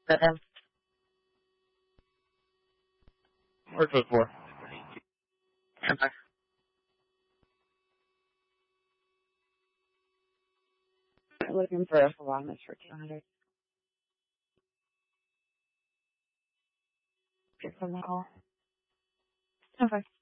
That him? Where's it for? Okay. I'm looking for a Salamis for 200. Get from the hall. Okay.